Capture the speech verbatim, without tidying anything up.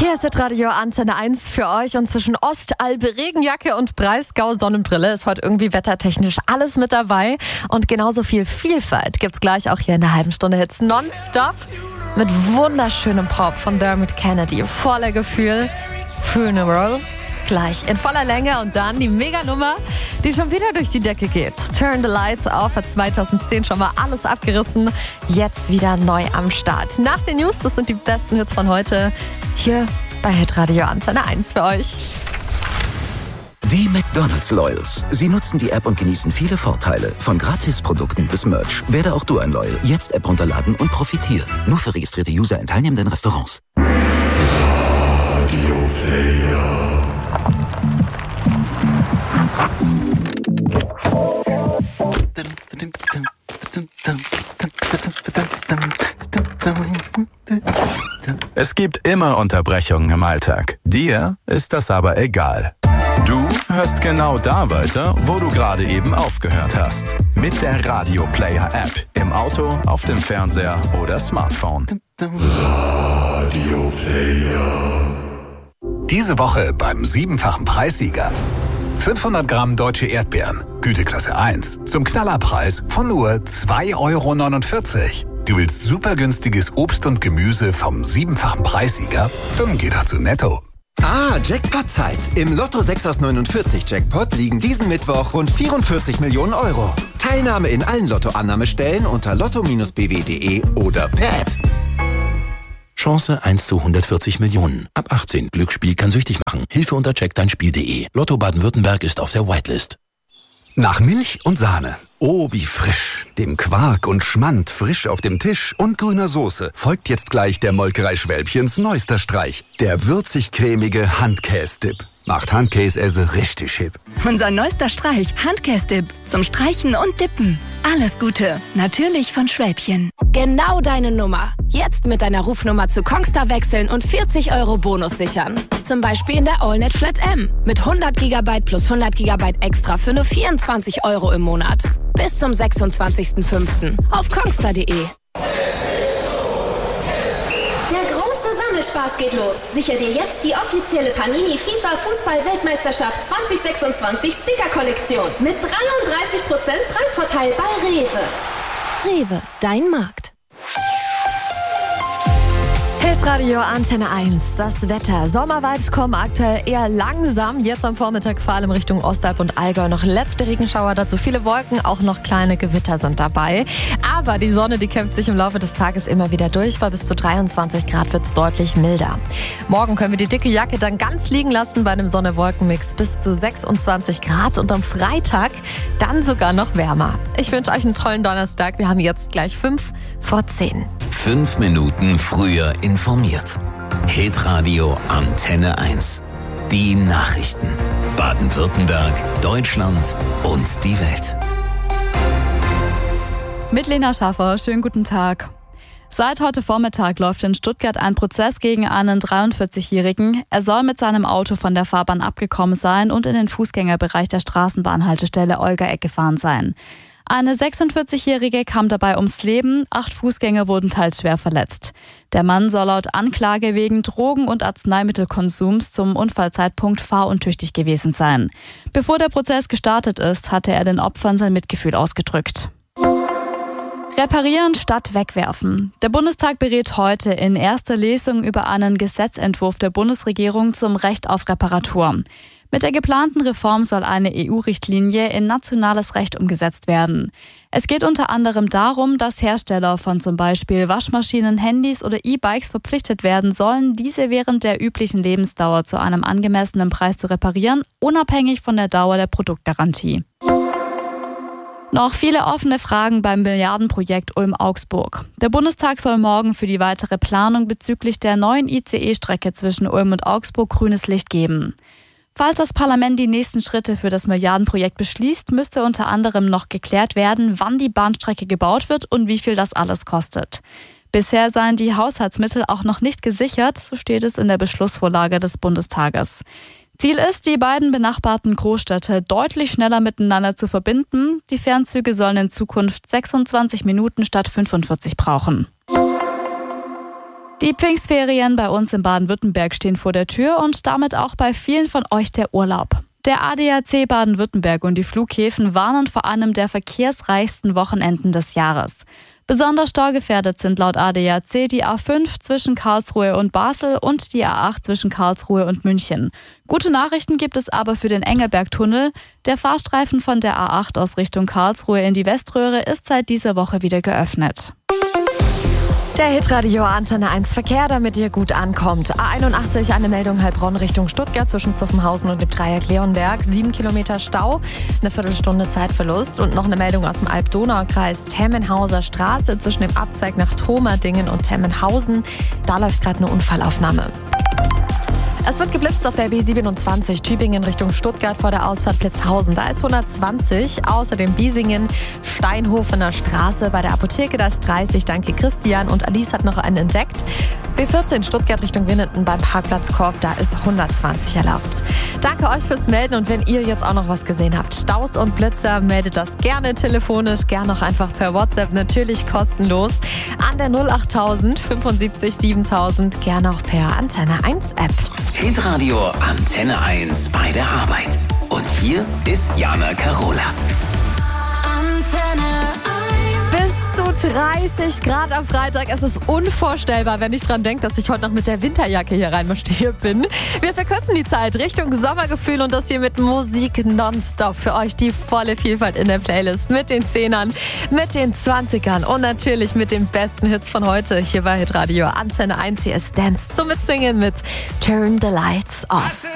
Hier ist Radio Antenne eins für euch und zwischen Ostalbe, Regenjacke und Breisgau Sonnenbrille ist heute irgendwie wettertechnisch alles mit dabei und genauso viel Vielfalt gibt's gleich auch hier in der halben Stunde Hits nonstop mit wunderschönem Pop von Dermot Kennedy, voller Gefühl, Funeral, gleich in voller Länge und dann die Meganummer, die schon wieder durch die Decke geht. Turn the Lights Off hat zweitausendzehn schon mal alles abgerissen, jetzt wieder neu am Start. Nach den News, das sind die besten Hits von heute, hier bei Hitradio Antenne eins für euch. Die McDonald's Loyals. Sie nutzen die App und genießen viele Vorteile. Von Gratisprodukten bis Merch. Werde auch du ein Loyal. Jetzt App runterladen und profitieren. Nur für registrierte User in teilnehmenden Restaurants. Radio Player. Es gibt immer Unterbrechungen im Alltag. Dir ist das aber egal. Du hörst genau da weiter, wo du gerade eben aufgehört hast. Mit der Radio Player App. Im Auto, auf dem Fernseher oder Smartphone. Radio Player. Diese Woche beim siebenfachen Preissieger. fünfhundert Gramm deutsche Erdbeeren, Güteklasse eins, zum Knallerpreis von nur zwei Euro neunundvierzig. Du willst super günstiges Obst und Gemüse vom siebenfachen Preissieger? Dann geh doch zu Netto. Ah, Jackpot-Zeit. Im Lotto sechs aus neunundvierzig Jackpot liegen diesen Mittwoch rund vierundvierzig Millionen Euro. Teilnahme in allen Lottoannahmestellen unter lotto Bindestrich b w punkt d e oder per App. Chance eins zu hundertvierzig Millionen. Ab achtzehn. Glücksspiel kann süchtig machen. Hilfe unter check dein spiel punkt d e. Lotto Baden-Württemberg ist auf der Whitelist. Nach Milch und Sahne. Oh, wie frisch. Dem Quark und Schmand frisch auf dem Tisch und grüner Soße folgt jetzt gleich der Molkerei Schwälbchens neuester Streich. Der würzig-cremige Handkäse-Dip. Macht Handkäse richtig hip. Unser neuester Streich, Handkäse-Dip. Zum Streichen und Dippen. Alles Gute. Natürlich von Schwälbchen. Genau deine Nummer. Jetzt mit deiner Rufnummer zu Kongstar wechseln und vierzig Euro Bonus sichern. Zum Beispiel in der AllNet Flat M. Mit hundert Gigabyte plus hundert Gigabyte extra für nur vierundzwanzig Euro im Monat. Bis zum sechsundzwanzigsten fünften auf kongstar punkt d e. Spaß geht los. Sicher dir jetzt die offizielle Panini FIFA Fußball-Weltmeisterschaft zwanzig sechsundzwanzig Sticker-Kollektion mit dreiunddreißig Prozent Preisvorteil bei Rewe. Rewe, dein Markt. Hitradio Antenne eins, das Wetter. Sommervibes kommen aktuell eher langsam. Jetzt am Vormittag vor allem Richtung Ostalb und Allgäu noch letzte Regenschauer. Dazu viele Wolken, auch noch kleine Gewitter sind dabei. Aber die Sonne, die kämpft sich im Laufe des Tages immer wieder durch. Bei bis zu dreiundzwanzig Grad wird es deutlich milder. Morgen können wir die dicke Jacke dann ganz liegen lassen bei einem Sonne-Wolken-Mix bis zu sechsundzwanzig Grad. Und am Freitag dann sogar noch wärmer. Ich wünsche euch einen tollen Donnerstag. Wir haben jetzt gleich fünf vor zehn. Fünf Minuten früher informiert. Hitradio Antenne eins. Die Nachrichten. Baden-Württemberg, Deutschland und die Welt. Mit Lena Schaffer, schönen guten Tag. Seit heute Vormittag läuft in Stuttgart ein Prozess gegen einen dreiundvierzigjährigen. Er soll mit seinem Auto von der Fahrbahn abgekommen sein und in den Fußgängerbereich der Straßenbahnhaltestelle Olga-Eck gefahren sein. Eine sechsundvierzigjährige kam dabei ums Leben, acht Fußgänger wurden teils schwer verletzt. Der Mann soll laut Anklage wegen Drogen- und Arzneimittelkonsums zum Unfallzeitpunkt fahruntüchtig gewesen sein. Bevor der Prozess gestartet ist, hatte er den Opfern sein Mitgefühl ausgedrückt. Reparieren statt wegwerfen. Der Bundestag berät heute in erster Lesung über einen Gesetzentwurf der Bundesregierung zum Recht auf Reparatur. Mit der geplanten Reform soll eine E U-Richtlinie in nationales Recht umgesetzt werden. Es geht unter anderem darum, dass Hersteller von zum Beispiel Waschmaschinen, Handys oder E-Bikes verpflichtet werden sollen, diese während der üblichen Lebensdauer zu einem angemessenen Preis zu reparieren, unabhängig von der Dauer der Produktgarantie. Noch viele offene Fragen beim Milliardenprojekt Ulm-Augsburg. Der Bundestag soll morgen für die weitere Planung bezüglich der neuen I C E-Strecke zwischen Ulm und Augsburg grünes Licht geben. Falls das Parlament die nächsten Schritte für das Milliardenprojekt beschließt, müsste unter anderem noch geklärt werden, wann die Bahnstrecke gebaut wird und wie viel das alles kostet. Bisher seien die Haushaltsmittel auch noch nicht gesichert, so steht es in der Beschlussvorlage des Bundestages. Ziel ist, die beiden benachbarten Großstädte deutlich schneller miteinander zu verbinden. Die Fernzüge sollen in Zukunft sechsundzwanzig Minuten statt fünfundvierzig brauchen. Die Pfingstferien bei uns in Baden-Württemberg stehen vor der Tür und damit auch bei vielen von euch der Urlaub. Der A D A C Baden-Württemberg und die Flughäfen warnen vor einem der verkehrsreichsten Wochenenden des Jahres. Besonders staugefährdet sind laut A D A C die A fünf zwischen Karlsruhe und Basel und die A acht zwischen Karlsruhe und München. Gute Nachrichten gibt es aber für den Engelberg-Tunnel. Der Fahrstreifen von der A acht aus Richtung Karlsruhe in die Weströhre ist seit dieser Woche wieder geöffnet. Der Hitradio Antenne eins Verkehr, damit ihr gut ankommt. A einundachtzig, eine Meldung Heilbronn Richtung Stuttgart zwischen Zuffenhausen und dem Dreieck Leonberg. Sieben Kilometer Stau, eine Viertelstunde Zeitverlust. Und noch eine Meldung aus dem Alb-Donau-Kreis. Temmenhauser Straße zwischen dem Abzweig nach Thomerdingen und Temmenhausen. Da läuft gerade eine Unfallaufnahme. Es wird geblitzt auf der B siebenundzwanzig, Tübingen Richtung Stuttgart vor der Ausfahrt Blitzhausen. Da ist hundertzwanzig, außerdem Biesingen, Steinhofener Straße bei der Apotheke, da ist dreißig. Danke Christian und Alice hat noch einen entdeckt. B vierzehn Stuttgart Richtung Winnenden beim Parkplatz Korb, da ist hundertzwanzig erlaubt. Danke euch fürs Melden und wenn ihr jetzt auch noch was gesehen habt, Staus und Blitzer, meldet das gerne telefonisch, gerne auch einfach per WhatsApp, natürlich kostenlos an der null achttausend fünfundsiebzig siebentausend, gerne auch per Antenne eins App. Hitradio Antenne eins bei der Arbeit. Und hier ist Jana Karola. Antenne Bis zu dreißig Grad am Freitag. Es ist unvorstellbar, wenn ich dran denke, dass ich heute noch mit der Winterjacke hier reinmarschiert bin. Wir verkürzen die Zeit Richtung Sommergefühl und das hier mit Musik nonstop. Für euch die volle Vielfalt in der Playlist. Mit den Zehnern, mit den Zwanzigern und natürlich mit den besten Hits von heute. Hier bei Hitradio Antenne eins. Hier ist Dance zum Mitsingen mit Turn the Lights Off.